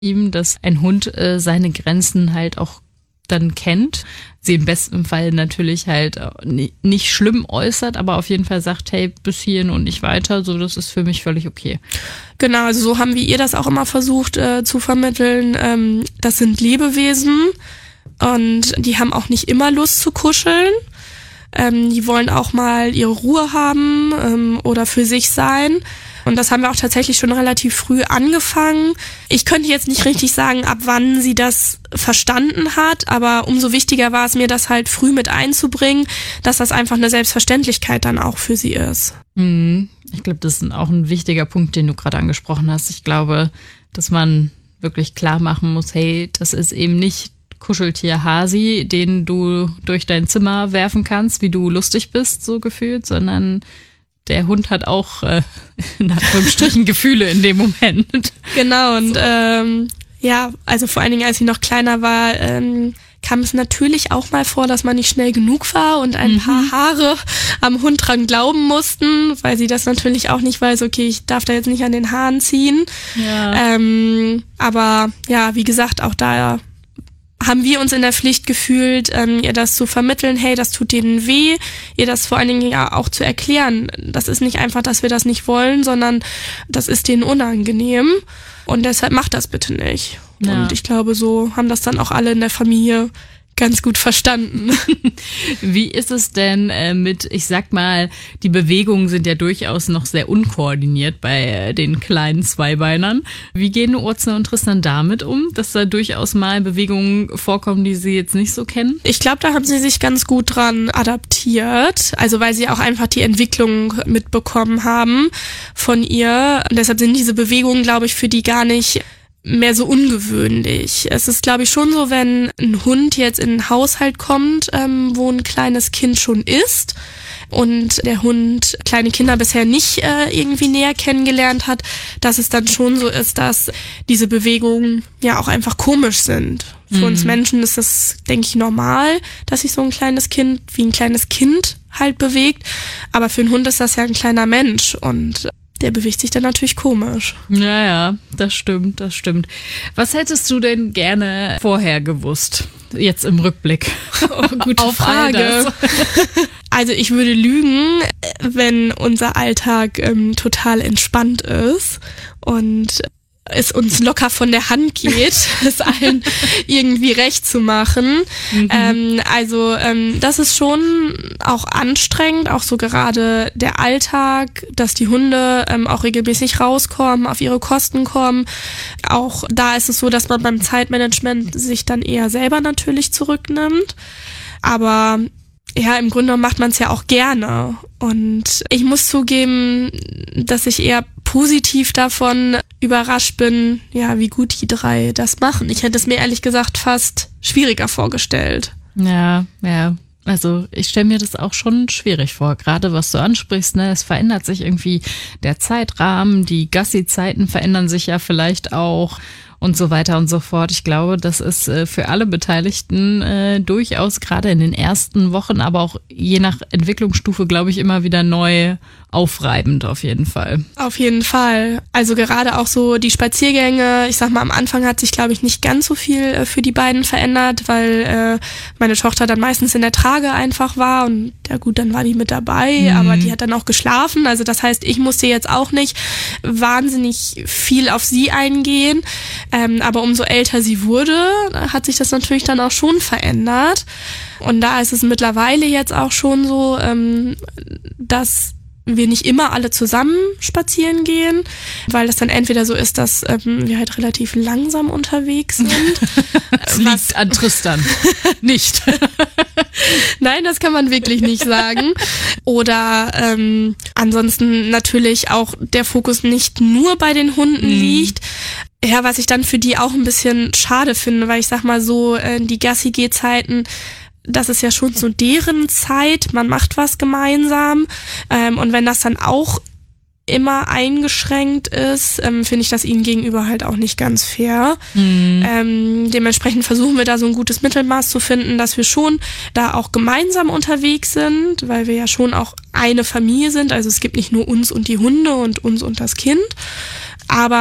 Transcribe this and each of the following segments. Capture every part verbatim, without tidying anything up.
ihm, dass ein Hund äh, seine Grenzen halt auch dann kennt, sie im besten Fall natürlich halt nicht schlimm äußert, aber auf jeden Fall sagt, hey, bis hierhin und nicht weiter, so, das ist für mich völlig okay. Genau, also so haben wir ihr das auch immer versucht äh, zu vermitteln. Ähm, das sind Lebewesen und die haben auch nicht immer Lust zu kuscheln. Ähm, die wollen auch mal ihre Ruhe haben ähm, oder für sich sein. Und das haben wir auch tatsächlich schon relativ früh angefangen. Ich könnte jetzt nicht richtig sagen, ab wann sie das verstanden hat, aber umso wichtiger war es mir, das halt früh mit einzubringen, dass das einfach eine Selbstverständlichkeit dann auch für sie ist. Ich glaube, das ist auch ein wichtiger Punkt, den du gerade angesprochen hast. Ich glaube, dass man wirklich klar machen muss, hey, das ist eben nicht Kuscheltier Hasi, den du durch dein Zimmer werfen kannst, wie du lustig bist, so gefühlt, sondern der Hund hat auch äh, in Anführungsstrichen Gefühle in dem Moment. Genau, und so. ähm, ja, also vor allen Dingen, als sie noch kleiner war, ähm, kam es natürlich auch mal vor, dass man nicht schnell genug war und ein mhm. paar Haare am Hund dran glauben mussten, weil sie das natürlich auch nicht weiß, okay, ich darf da jetzt nicht an den Haaren ziehen. Ja. Ähm, aber ja, wie gesagt, auch da haben wir uns in der Pflicht gefühlt, ähm, ihr das zu vermitteln, hey, das tut denen weh, ihr das vor allen Dingen ja auch zu erklären. Das ist nicht einfach, dass wir das nicht wollen, sondern das ist denen unangenehm und deshalb macht das bitte nicht. Ja. Und ich glaube, so haben das dann auch alle in der Familie ganz gut verstanden. Wie ist es denn äh, mit, ich sag mal, die Bewegungen sind ja durchaus noch sehr unkoordiniert bei äh, den kleinen Zweibeinern. Wie gehen Urze und Tristan damit um, dass da durchaus mal Bewegungen vorkommen, die sie jetzt nicht so kennen? Ich glaube, da haben sie sich ganz gut dran adaptiert, also weil sie auch einfach die Entwicklung mitbekommen haben von ihr. Und deshalb sind diese Bewegungen, glaube ich, für die gar nicht mehr so ungewöhnlich. Es ist, glaube ich, schon so, wenn ein Hund jetzt in einen Haushalt kommt, ähm, wo ein kleines Kind schon ist und der Hund kleine Kinder bisher nicht äh, irgendwie näher kennengelernt hat, dass es dann schon so ist, dass diese Bewegungen ja auch einfach komisch sind. Für mhm. uns Menschen ist das, denke ich, normal, dass sich so ein kleines Kind wie ein kleines Kind halt bewegt, aber für einen Hund ist das ja ein kleiner Mensch und der bewegt sich dann natürlich komisch. Ja, ja, das stimmt, das stimmt. Was hättest du denn gerne vorher gewusst, jetzt im Rückblick? Oh, gute Auf Frage. Also ich würde lügen, wenn unser Alltag ähm, total entspannt ist und es uns locker von der Hand geht, es allen irgendwie recht zu machen. Mhm. Ähm, also ähm, das ist schon auch anstrengend, auch so gerade der Alltag, dass die Hunde ähm, auch regelmäßig rauskommen, auf ihre Kosten kommen. Auch da ist es so, dass man beim Zeitmanagement sich dann eher selber natürlich zurücknimmt. Aber ja, im Grunde macht man es ja auch gerne. Und ich muss zugeben, dass ich eher positiv davon überrascht bin, ja, wie gut die drei das machen. Ich hätte es mir ehrlich gesagt fast schwieriger vorgestellt. Ja, ja. Also ich stelle mir das auch schon schwierig vor, gerade was du ansprichst, ne? Es verändert sich irgendwie der Zeitrahmen, die Gassi-Zeiten verändern sich ja vielleicht auch und so weiter und so fort. Ich glaube, das ist äh, für alle Beteiligten äh, durchaus gerade in den ersten Wochen, aber auch je nach Entwicklungsstufe, glaube ich, immer wieder neu aufreibend auf jeden Fall. Auf jeden Fall. Also gerade auch so die Spaziergänge, ich sag mal, am Anfang hat sich, glaube ich, nicht ganz so viel äh, für die beiden verändert, weil äh, meine Tochter dann meistens in der Trage einfach war und ja gut, dann war die mit dabei, mhm. aber die hat dann auch geschlafen. Also das heißt, ich musste jetzt auch nicht wahnsinnig viel auf sie eingehen. Ähm, aber umso älter sie wurde, hat sich das natürlich dann auch schon verändert. Und da ist es mittlerweile jetzt auch schon so, ähm, dass wir nicht immer alle zusammen spazieren gehen, weil das dann entweder so ist, dass ähm, wir halt relativ langsam unterwegs sind. Das liegt was an Tristan. Nicht. Nein, das kann man wirklich nicht sagen. Oder ähm, ansonsten natürlich auch der Fokus nicht nur bei den Hunden mhm. liegt. Ja, was ich dann für die auch ein bisschen schade finde, weil ich sag mal so, äh, die Gassi-Geh-Zeiten, das ist ja schon so deren Zeit, man macht was gemeinsam ähm, und wenn das dann auch immer eingeschränkt ist, ähm, finde ich das ihnen gegenüber halt auch nicht ganz fair. Mhm. Ähm, dementsprechend versuchen wir da so ein gutes Mittelmaß zu finden, dass wir schon da auch gemeinsam unterwegs sind, weil wir ja schon auch eine Familie sind, also es gibt nicht nur uns und die Hunde und uns und das Kind, aber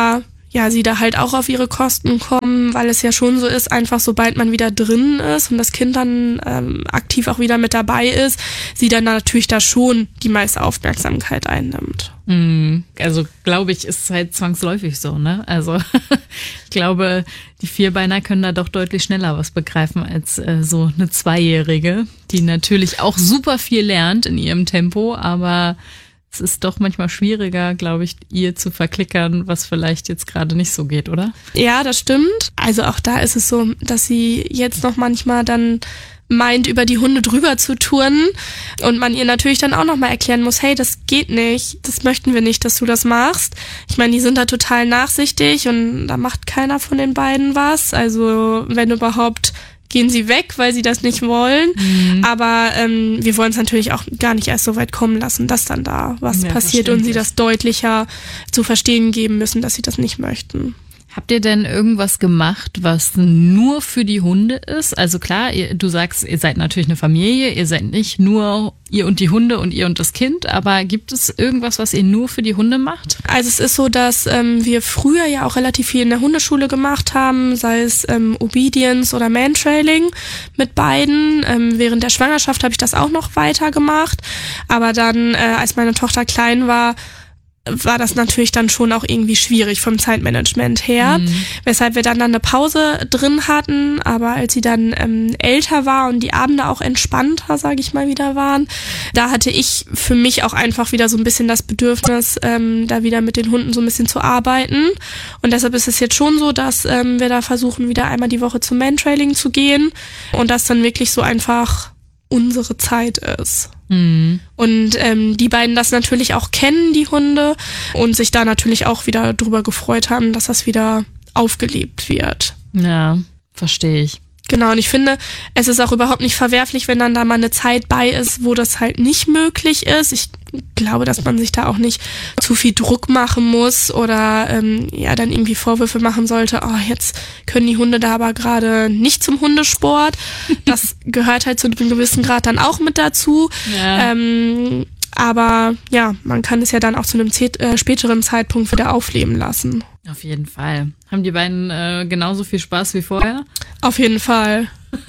ja, sie da halt auch auf ihre Kosten kommen, weil es ja schon so ist, einfach sobald man wieder drin ist und das Kind dann ähm, aktiv auch wieder mit dabei ist, sie dann natürlich da schon die meiste Aufmerksamkeit einnimmt. Also glaube ich, ist es halt zwangsläufig so, ne? Also ich glaube, die Vierbeiner können da doch deutlich schneller was begreifen als äh, so eine Zweijährige, die natürlich auch super viel lernt in ihrem Tempo, aber es ist doch manchmal schwieriger, glaube ich, ihr zu verklickern, was vielleicht jetzt gerade nicht so geht, oder? Ja, das stimmt. Also auch da ist es so, dass sie jetzt noch manchmal dann meint, über die Hunde drüber zu turnen und man ihr natürlich dann auch nochmal erklären muss, hey, das geht nicht, das möchten wir nicht, dass du das machst. Ich meine, die sind da total nachsichtig und da macht keiner von den beiden was. Also wenn überhaupt, gehen sie weg, weil sie das nicht wollen. Mhm. Aber ähm, wir wollen es natürlich auch gar nicht erst so weit kommen lassen, dass dann da was ja, passiert und sie das deutlicher zu verstehen geben müssen, dass sie das nicht möchten. Habt ihr denn irgendwas gemacht, was nur für die Hunde ist? Also klar, ihr, du sagst, ihr seid natürlich eine Familie, ihr seid nicht nur ihr und die Hunde und ihr und das Kind, aber gibt es irgendwas, was ihr nur für die Hunde macht? Also es ist so, dass ähm, wir früher ja auch relativ viel in der Hundeschule gemacht haben, sei es ähm, Obedience oder Mantrailing mit beiden. Ähm, während der Schwangerschaft habe ich das auch noch weiter gemacht, aber dann, äh, als meine Tochter klein war, war das natürlich dann schon auch irgendwie schwierig vom Zeitmanagement her, mhm. weshalb wir dann, dann eine Pause drin hatten, aber als sie dann ähm, älter war und die Abende auch entspannter, sage ich mal, wieder waren, da hatte ich für mich auch einfach wieder so ein bisschen das Bedürfnis, ähm, da wieder mit den Hunden so ein bisschen zu arbeiten und deshalb ist es jetzt schon so, dass ähm, wir da versuchen, wieder einmal die Woche zum Mantrailing zu gehen und das dann wirklich so einfach unsere Zeit ist. Mhm. Und ähm, die beiden das natürlich auch kennen, die Hunde, und sich da natürlich auch wieder drüber gefreut haben, dass das wieder aufgelebt wird. Ja, verstehe ich. Genau, und ich finde, es ist auch überhaupt nicht verwerflich, wenn dann da mal eine Zeit bei ist, wo das halt nicht möglich ist. Ich glaube, dass man sich da auch nicht zu viel Druck machen muss oder ähm, ja dann irgendwie Vorwürfe machen sollte, oh, jetzt können die Hunde da aber gerade nicht zum Hundesport. Das gehört halt zu einem gewissen Grad dann auch mit dazu. Ja. Ähm, aber ja, man kann es ja dann auch zu einem zäh- äh, späteren Zeitpunkt wieder aufleben lassen. Auf jeden Fall. Haben die beiden äh, genauso viel Spaß wie vorher? Auf jeden Fall.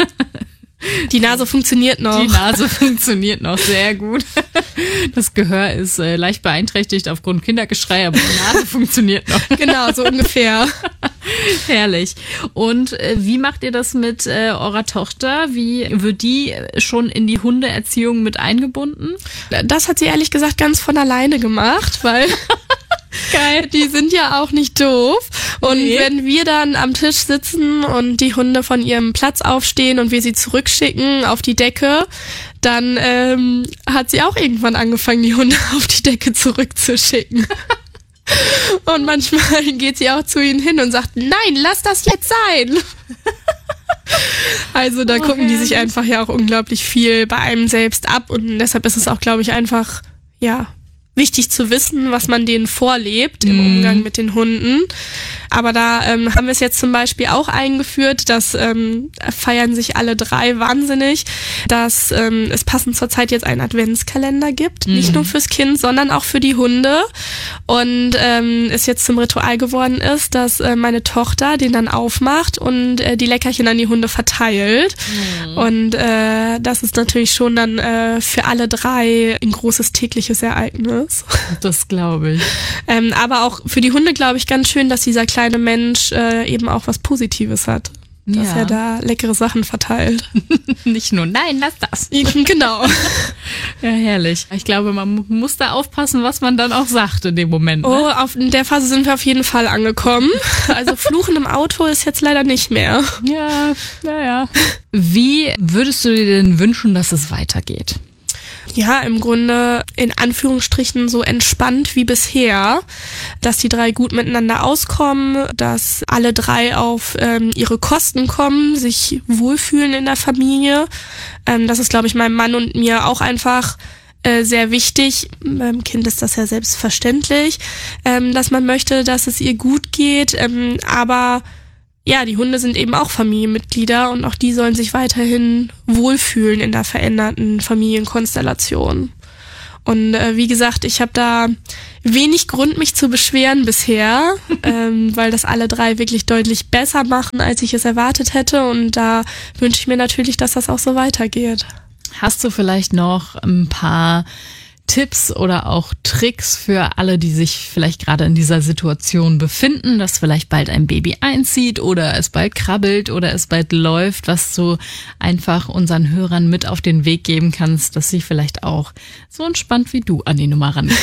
Die Nase funktioniert noch. Die Nase funktioniert noch sehr gut. Das Gehör ist äh, leicht beeinträchtigt aufgrund Kindergeschrei, aber die Nase funktioniert noch. Genau, so ungefähr. Herrlich. Und äh, wie macht ihr das mit äh, eurer Tochter? Wie wird die schon in die Hundeerziehung mit eingebunden? Das hat sie ehrlich gesagt ganz von alleine gemacht, weil geil, die sind ja auch nicht doof. Und nee. Wenn wir dann am Tisch sitzen und die Hunde von ihrem Platz aufstehen und wir sie zurückschicken auf die Decke, dann ähm, hat sie auch irgendwann angefangen, die Hunde auf die Decke zurückzuschicken. Und manchmal geht sie auch zu ihnen hin und sagt, nein, lass das jetzt sein. Also da oh, gucken die sich einfach ja auch unglaublich viel bei einem selbst ab und deshalb ist es auch, glaube ich, einfach, ja, wichtig zu wissen, was man denen vorlebt im Umgang mit den Hunden. Aber da ähm, haben wir es jetzt zum Beispiel auch eingeführt, dass ähm, feiern sich alle drei wahnsinnig, dass ähm, es passend zur Zeit jetzt einen Adventskalender gibt. Mhm. Nicht nur fürs Kind, sondern auch für die Hunde. Und ähm, es jetzt zum Ritual geworden ist, dass äh, meine Tochter den dann aufmacht und äh, die Leckerchen an die Hunde verteilt. Mhm. Und äh, das ist natürlich schon dann äh, für alle drei ein großes tägliches Ereignis. Das glaube ich. ähm, aber auch für die Hunde, glaube ich, ganz schön, dass dieser kleine Mensch äh, eben auch was Positives hat. Dass ja. er da leckere Sachen verteilt. Nicht nur, nein, lass das. Genau. Ja, herrlich. Ich glaube, man muss da aufpassen, was man dann auch sagt in dem Moment. Ne? Oh, auf, in der Phase sind wir auf jeden Fall angekommen. Also Fluchen im Auto ist jetzt leider nicht mehr. Ja, naja. Wie würdest du dir denn wünschen, dass es weitergeht? Ja, im Grunde in Anführungsstrichen so entspannt wie bisher, dass die drei gut miteinander auskommen, dass alle drei auf ähm, ihre Kosten kommen, sich wohlfühlen in der Familie. Ähm, das ist, glaube ich, meinem Mann und mir auch einfach äh, sehr wichtig. Beim Kind ist das ja selbstverständlich, ähm, dass man möchte, dass es ihr gut geht, ähm, aber ja, die Hunde sind eben auch Familienmitglieder und auch die sollen sich weiterhin wohlfühlen in der veränderten Familienkonstellation. Und äh, wie gesagt, ich habe da wenig Grund, mich zu beschweren bisher, ähm, weil das alle drei wirklich deutlich besser machen, als ich es erwartet hätte. Und da wünsche ich mir natürlich, dass das auch so weitergeht. Hast du vielleicht noch ein paar Tipps oder auch Tricks für alle, die sich vielleicht gerade in dieser Situation befinden, dass vielleicht bald ein Baby einzieht oder es bald krabbelt oder es bald läuft, was du einfach unseren Hörern mit auf den Weg geben kannst, dass sie vielleicht auch so entspannt wie du an die Nummer rankommen?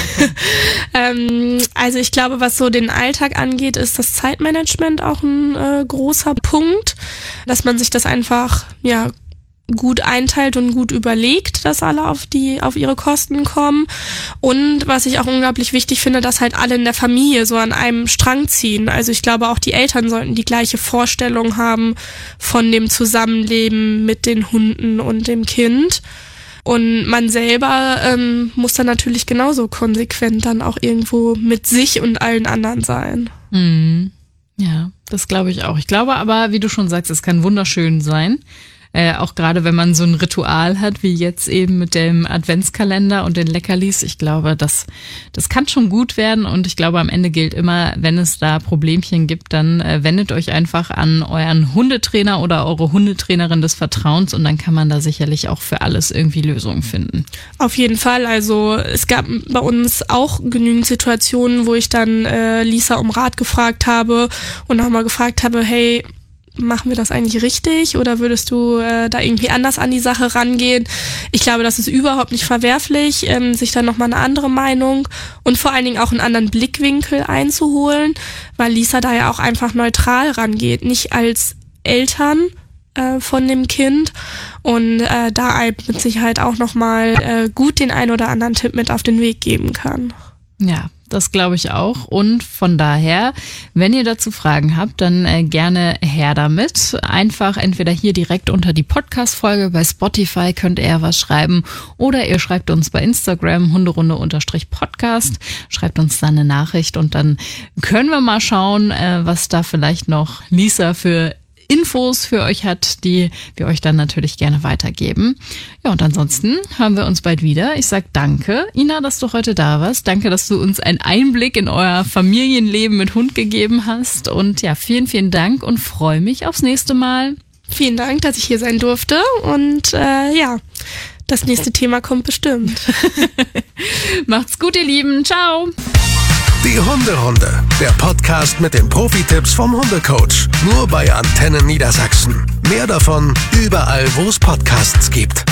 ähm, also ich glaube, was so den Alltag angeht, ist das Zeitmanagement auch ein äh, großer Punkt, dass man sich das einfach, ja, gut einteilt und gut überlegt, dass alle auf die auf ihre Kosten kommen. Und was ich auch unglaublich wichtig finde, dass halt alle in der Familie so an einem Strang ziehen. Also ich glaube, auch die Eltern sollten die gleiche Vorstellung haben von dem Zusammenleben mit den Hunden und dem Kind. Und man selber ähm, muss dann natürlich genauso konsequent dann auch irgendwo mit sich und allen anderen sein. Mhm. Ja, das glaube ich auch. Ich glaube aber, wie du schon sagst, es kann wunderschön sein. Äh, auch gerade wenn man so ein Ritual hat, wie jetzt eben mit dem Adventskalender und den Leckerlis. Ich glaube, das, das kann schon gut werden und ich glaube, am Ende gilt immer, wenn es da Problemchen gibt, dann äh, wendet euch einfach an euren Hundetrainer oder eure Hundetrainerin des Vertrauens und dann kann man da sicherlich auch für alles irgendwie Lösungen finden. Auf jeden Fall. Also es gab bei uns auch genügend Situationen, wo ich dann äh, Lisa um Rat gefragt habe und nochmal gefragt habe, hey, machen wir das eigentlich richtig oder würdest du äh, da irgendwie anders an die Sache rangehen? Ich glaube, das ist überhaupt nicht verwerflich, ähm, sich dann nochmal eine andere Meinung und vor allen Dingen auch einen anderen Blickwinkel einzuholen, weil Lisa da ja auch einfach neutral rangeht, nicht als Eltern äh, von dem Kind und äh, da einem mit Sicherheit auch nochmal äh, gut den ein oder anderen Tipp mit auf den Weg geben kann. Ja, das glaube ich auch. Und von daher, wenn ihr dazu Fragen habt, dann äh, gerne her damit. Einfach entweder hier direkt unter die Podcast-Folge bei Spotify könnt ihr was schreiben oder ihr schreibt uns bei Instagram hunderunde-podcast, schreibt uns dann eine Nachricht und dann können wir mal schauen, äh, was da vielleicht noch Lisa für Infos für euch hat, die wir euch dann natürlich gerne weitergeben. Ja, und ansonsten hören wir uns bald wieder. Ich sag danke, Ina, dass du heute da warst. Danke, dass du uns einen Einblick in euer Familienleben mit Hund gegeben hast. Und ja, vielen, vielen Dank und freue mich aufs nächste Mal. Vielen Dank, dass ich hier sein durfte. Und äh, ja, das nächste Thema kommt bestimmt. Macht's gut, ihr Lieben. Ciao. Die Hunderunde, der Podcast mit den Profi-Tipps vom Hundecoach. Nur bei Antenne Niedersachsen. Mehr davon überall, wo es Podcasts gibt.